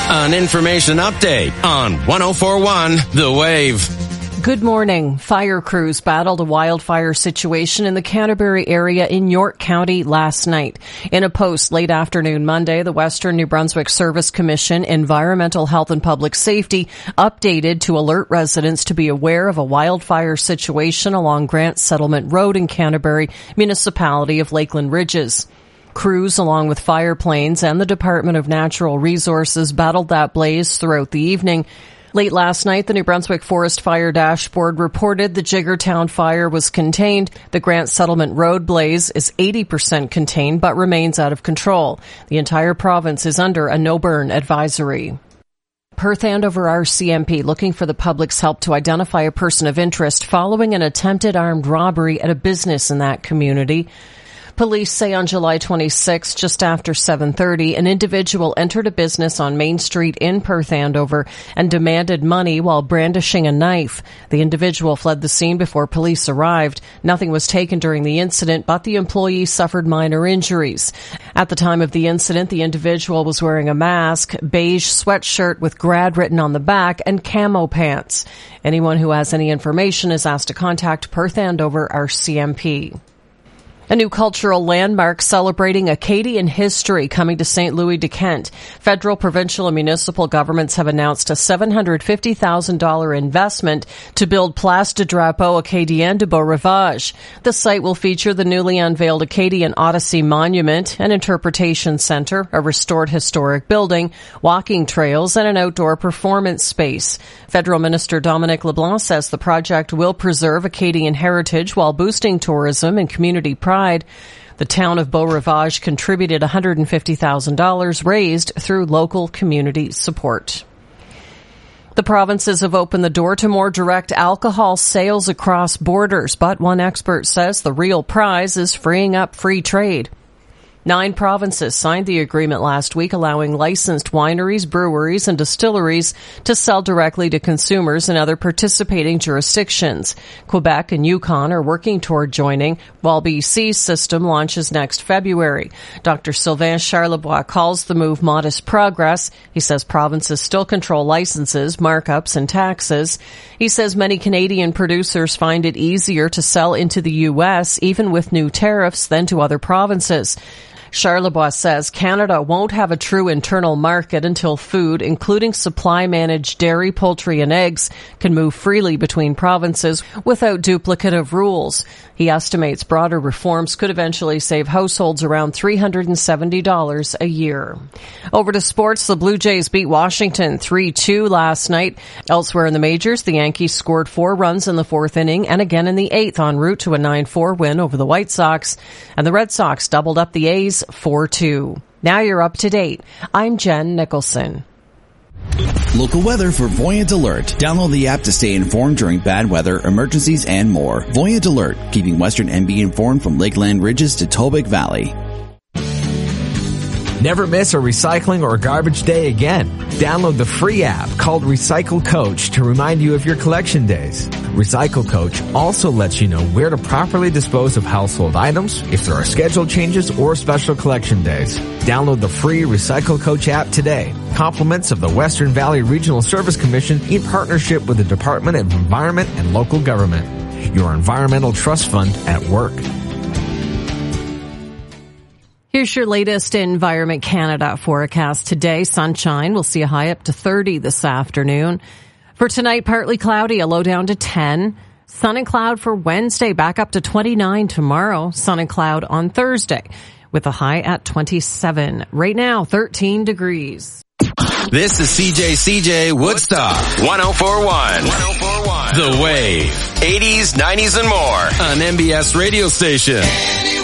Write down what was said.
An information update on 104.1 The Wave. Good morning. Fire crews battled a wildfire situation in the Canterbury area in York County last night. In a post late afternoon Monday, the Western New Brunswick Service Commission Environmental Health and Public Safety updated to alert residents to be aware of a wildfire situation along Grant Settlement Road in Canterbury, municipality of Lakeland Ridges. Crews, along with fire planes and the Department of Natural Resources, battled that blaze throughout the evening. Late last night, the New Brunswick Forest Fire Dashboard reported the Jiggertown fire was contained. The Grant Settlement Road blaze is 80% contained but remains out of control. The entire province is under a no-burn advisory. Perth Andover RCMP looking for the public's help to identify a person of interest following an attempted armed robbery at a business in that community. Police say on July 26, just after 7:30, an individual entered a business on Main Street in Perth Andover and demanded money while brandishing a knife. The individual fled the scene before police arrived. Nothing was taken during the incident, but the employee suffered minor injuries. At the time of the incident, the individual was wearing a mask, beige sweatshirt with GRAD written on the back, and camo pants. Anyone who has any information is asked to contact Perth Andover RCMP. A new cultural landmark celebrating Acadian history coming to St. Louis de Kent. Federal, provincial, and municipal governments have announced a $750,000 investment to build Place de Drapeau Acadien de Beau-Rivage. The site will feature the newly unveiled Acadian Odyssey Monument, an interpretation center, a restored historic building, walking trails, and an outdoor performance space. Federal Minister Dominic LeBlanc says the project will preserve Acadian heritage while boosting tourism and community pride. The town of Beau-Rivage contributed $150,000 raised through local community support. The provinces have opened the door to more direct alcohol sales across borders, but one expert says the real prize is freeing up free trade. 9 provinces signed the agreement last week, allowing licensed wineries, breweries, and distilleries to sell directly to consumers in other participating jurisdictions. Quebec and Yukon are working toward joining, while BC's system launches next February. Dr. Sylvain Charlebois calls the move modest progress. He says provinces still control licenses, markups, and taxes. He says many Canadian producers find it easier to sell into the U.S., even with new tariffs, than to other provinces. Charlebois says Canada won't have a true internal market until food, including supply-managed dairy, poultry, and eggs, can move freely between provinces without duplicative rules. He estimates broader reforms could eventually save households around $370 a year. Over to sports, the Blue Jays beat Washington 3-2 last night. Elsewhere in the majors, the Yankees scored 4 runs in the 4th inning and again in the 8th en route to a 9-4 win over the White Sox. And the Red Sox doubled up the A's 4-2. Now you're up to date. I'm Jen Nicholson. Local weather for Voyant Alert. Download the app to stay informed during bad weather, emergencies, and more. Voyant Alert, keeping Western NB informed from Lakeland Ridges to Tobic Valley. Never miss a recycling or garbage day again. Download the free app called Recycle Coach to remind you of your collection days. Recycle Coach also lets you know where to properly dispose of household items, if there are schedule changes or special collection days. Download the free Recycle Coach app today. Compliments of the Western Valley Regional Service Commission in partnership with the Department of Environment and Local Government. Your environmental trust fund at work. Here's your latest Environment Canada forecast today. Sunshine. We'll see a high up to 30 this afternoon. For tonight, partly cloudy, a low down to 10. Sun and cloud for Wednesday, back up to 29 tomorrow. Sun and cloud on Thursday, with a high at 27. Right now, 13 degrees. This is CJCJ Woodstock 104.1 The Wave. 80s, 90s, and more on MBS radio station.